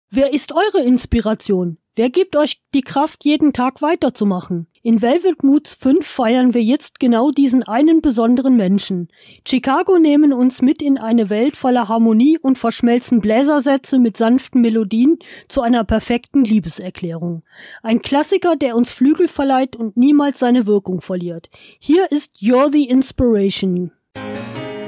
Wer ist eure Inspiration? Wer gibt euch die Kraft, jeden Tag weiterzumachen? In Velvet Moods 5 feiern wir jetzt genau diesen einen besonderen Menschen. Chicago nehmen uns mit in eine Welt voller Harmonie und verschmelzen Bläsersätze mit sanften Melodien zu einer perfekten Liebeserklärung. Ein Klassiker, der uns Flügel verleiht und niemals seine Wirkung verliert. Hier ist You're the Inspiration.